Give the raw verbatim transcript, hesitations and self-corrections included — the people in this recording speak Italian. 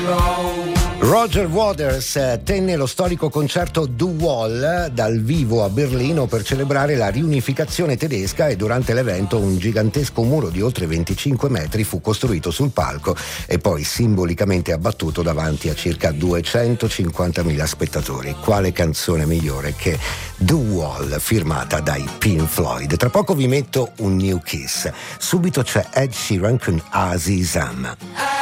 Roger Waters tenne lo storico concerto The Wall dal vivo a Berlino per celebrare la riunificazione tedesca, e durante l'evento un gigantesco muro di oltre venticinque metri fu costruito sul palco e poi simbolicamente abbattuto davanti a circa duecentocinquantamila spettatori. Quale canzone migliore che The Wall, firmata dai Pink Floyd? Tra poco vi metto un New Kiss, subito c'è Ed Sheeran con Azizam.